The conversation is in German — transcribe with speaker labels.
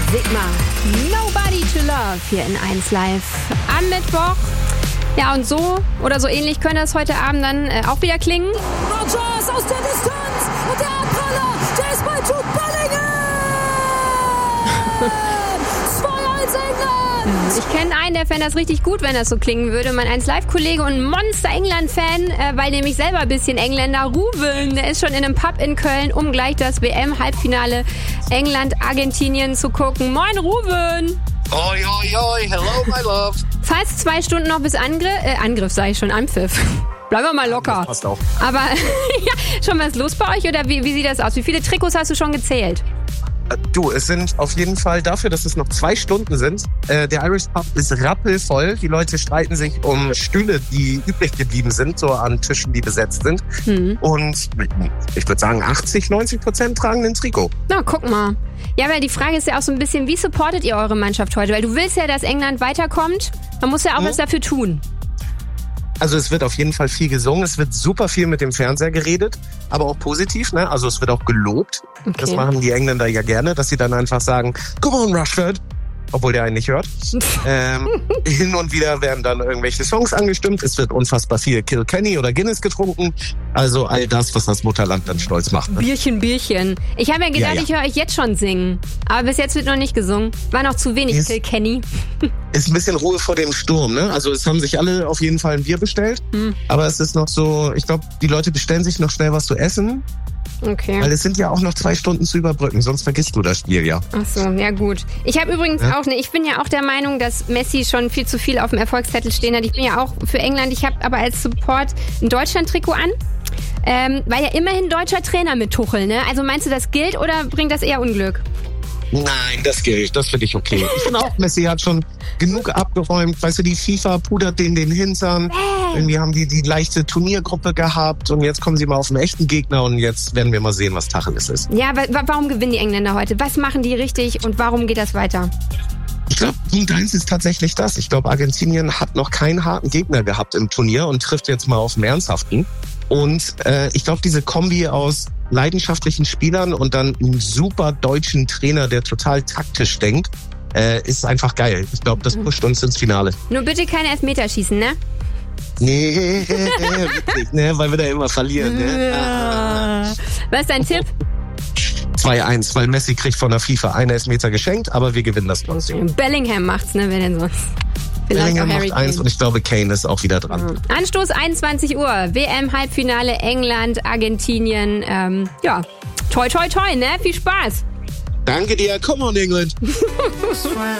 Speaker 1: Sigma, Nobody to Love hier in 1 Live am Mittwoch. Ja, und so oder so ähnlich könnte es heute Abend dann auch wieder klingen.
Speaker 2: Rodgers aus der Distanz und der Abpraller, der ist bei Jude Bellingham! 2-1 England!
Speaker 1: Ich kenne einen, der fände das richtig gut, wenn das so klingen würde. Mein 1Live-Kollege und Monster-England-Fan, weil nämlich selber ein bisschen Engländer, Ruben, der ist schon in einem Pub in Köln, um gleich das WM-Halbfinale England-Argentinien zu gucken. Moin, Ruben!
Speaker 3: Oi, oi, oi, hello, my love.
Speaker 1: Fast 2 Stunden noch bis Angriff, sage ich schon, Anpfiff. Bleiben wir mal locker.
Speaker 3: Das passt auch.
Speaker 1: Aber ja, schon was los bei euch oder wie sieht das aus? Wie viele Trikots hast du schon gezählt?
Speaker 3: Du, es sind auf jeden Fall dafür, dass es noch 2 Stunden sind. Der Irish Pub ist rappelvoll. Die Leute streiten sich um Stühle, die übrig geblieben sind, so an Tischen, die besetzt sind. Und ich würde sagen, 80-90% tragen den Trikot.
Speaker 1: Na, guck mal. Ja, weil die Frage ist ja auch so ein bisschen, wie supportet ihr eure Mannschaft heute? Weil du willst ja, dass England weiterkommt. Man muss ja auch was dafür tun.
Speaker 3: Also es wird auf jeden Fall viel gesungen, es wird super viel mit dem Fernseher geredet, aber auch positiv, ne? Also es wird auch gelobt. Okay. Das machen die Engländer ja gerne, dass sie dann einfach sagen, come on Rashford, obwohl der einen nicht hört. Hin und wieder werden dann irgendwelche Songs angestimmt, es wird unfassbar viel Kilkenny oder Guinness getrunken, also all das, was das Mutterland dann stolz macht. Ne?
Speaker 1: Bierchen, Bierchen. Ich habe ja gedacht, Ich höre euch jetzt schon singen, aber bis jetzt wird noch nicht gesungen. War noch zu wenig Kilkenny.
Speaker 3: Ist ein bisschen Ruhe vor dem Sturm, ne? Also es haben sich alle auf jeden Fall ein Bier bestellt, aber es ist noch so, ich glaube, die Leute bestellen sich noch schnell was zu essen.
Speaker 1: Okay.
Speaker 3: Weil es sind ja auch noch 2 Stunden zu überbrücken, sonst vergisst du das Spiel ja.
Speaker 1: Ach so, ja gut. Ich habe übrigens auch, ich bin ja auch der Meinung, dass Messi schon viel zu viel auf dem Erfolgszettel stehen hat. Ich bin ja auch für England, ich habe aber als Support ein Deutschland-Trikot an, weil ja immerhin deutscher Trainer mit Tuchel, ne? Also meinst du, das gilt oder bringt das eher Unglück?
Speaker 3: Nein, das gilt, das finde ich okay. Ich finde auch, Messi hat schon genug abgeräumt. Weißt du, die FIFA pudert denen den Hintern. Irgendwie haben die leichte Turniergruppe gehabt und jetzt kommen sie mal auf einen echten Gegner und jetzt werden wir mal sehen, was Tacheles ist.
Speaker 1: Ja, aber warum gewinnen die Engländer heute? Was machen die richtig und warum geht das weiter?
Speaker 3: Ich glaube, Punkt 1 ist tatsächlich das. Ich glaube, Argentinien hat noch keinen harten Gegner gehabt im Turnier und trifft jetzt mal auf einen ernsthaften. Und ich glaube, diese Kombi aus leidenschaftlichen Spielern und dann einem super deutschen Trainer, der total taktisch denkt, ist einfach geil. Ich glaube, das pusht uns ins Finale.
Speaker 1: Nur bitte keine Elfmeterschießen, ne?
Speaker 3: Nee, wirklich, ne? Weil wir da immer verlieren. Ne?
Speaker 1: Ja. Was ist dein Tipp?
Speaker 3: 2-1, weil Messi kriegt von der FIFA einen Elfmeter geschenkt, aber wir gewinnen das trotzdem.
Speaker 1: Bellingham macht's, ne? Wer denn sonst?
Speaker 3: Bellingham macht 1 und ich glaube, Kane ist auch wieder dran.
Speaker 1: Anstoß 21 Uhr, WM-Halbfinale England, Argentinien. Ja, toi toi toi, ne? Viel Spaß.
Speaker 3: Danke dir, come on England.